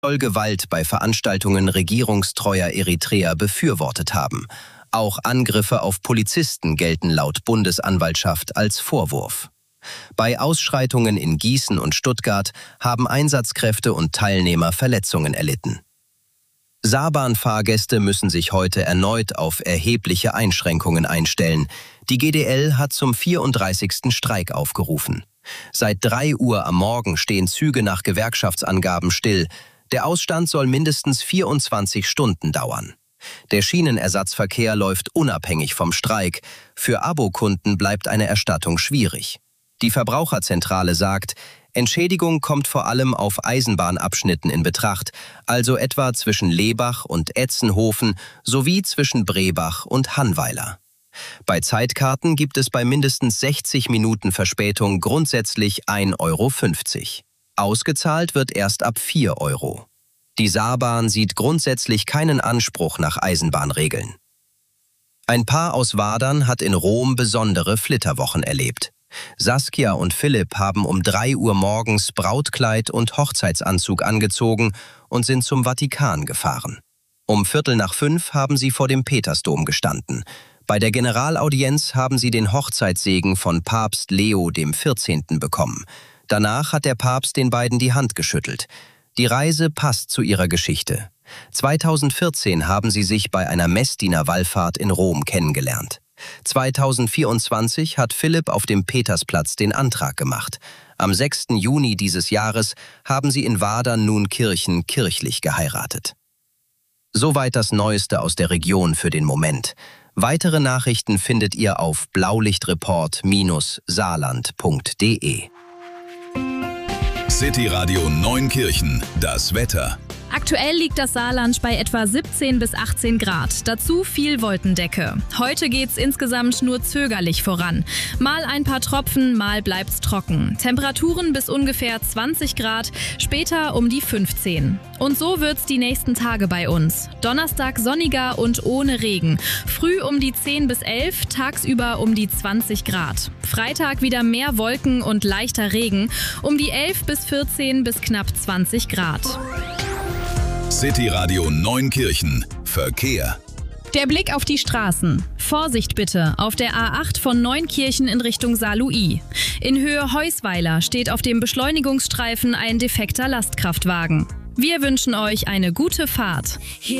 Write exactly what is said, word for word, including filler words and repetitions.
soll Gewalt bei Veranstaltungen regierungstreuer Eritreer befürwortet haben. Auch Angriffe auf Polizisten gelten laut Bundesanwaltschaft als Vorwurf. Bei Ausschreitungen in Gießen und Stuttgart haben Einsatzkräfte und Teilnehmer Verletzungen erlitten. Saarbahnfahrgäste müssen sich heute erneut auf erhebliche Einschränkungen einstellen. Die G D L hat zum vierunddreißigsten Streik aufgerufen. Seit drei Uhr am Morgen stehen Züge nach Gewerkschaftsangaben still. Der Ausstand soll mindestens vierundzwanzig Stunden dauern. Der Schienenersatzverkehr läuft unabhängig vom Streik. Für Abokunden bleibt eine Erstattung schwierig. Die Verbraucherzentrale sagt, Entschädigung kommt vor allem auf Eisenbahnabschnitten in Betracht, also etwa zwischen Lebach und Etzenhofen sowie zwischen Brebach und Hannweiler. Bei Zeitkarten gibt es bei mindestens sechzig Minuten Verspätung grundsätzlich ein Euro fünfzig. Ausgezahlt wird erst ab vier Euro. Die Saarbahn sieht grundsätzlich keinen Anspruch nach Eisenbahnregeln. Ein Paar aus Wadern hat in Rom besondere Flitterwochen erlebt. Saskia und Philipp haben um drei Uhr morgens Brautkleid und Hochzeitsanzug angezogen und sind zum Vatikan gefahren. Um Viertel nach fünf haben sie vor dem Petersdom gestanden. Bei der Generalaudienz haben sie den Hochzeitssegen von Papst Leo der vierzehnte bekommen. Danach hat der Papst den beiden die Hand geschüttelt. Die Reise passt zu ihrer Geschichte. zweitausendvierzehn haben sie sich bei einer Messdiener-Wallfahrt in Rom kennengelernt. zweitausendvierundzwanzig hat Philipp auf dem Petersplatz den Antrag gemacht. Am sechsten Juni dieses Jahres haben sie in Wadern-Nuenkirchen kirchlich geheiratet. Soweit das Neueste aus der Region für den Moment. Weitere Nachrichten findet ihr auf blaulichtreport Bindestrich saarland punkt de. City Radio Neunkirchen, das Wetter. Aktuell liegt das Saarland bei etwa siebzehn bis achtzehn Grad. Dazu viel Wolkendecke. Heute geht's insgesamt nur zögerlich voran. Mal ein paar Tropfen, mal bleibt's trocken. Temperaturen bis ungefähr zwanzig Grad, später um die fünfzehn. Und so wird's die nächsten Tage bei uns. Donnerstag sonniger und ohne Regen. Früh um die zehn bis elf, tagsüber um die zwanzig Grad. Freitag wieder mehr Wolken und leichter Regen. Um die elf bis vierzehn bis knapp zwanzig Grad. City Radio Neunkirchen. Verkehr. Der Blick auf die Straßen. Vorsicht bitte auf der A acht von Neunkirchen in Richtung Saarlouis. In Höhe Heusweiler steht auf dem Beschleunigungsstreifen ein defekter Lastkraftwagen. Wir wünschen euch eine gute Fahrt.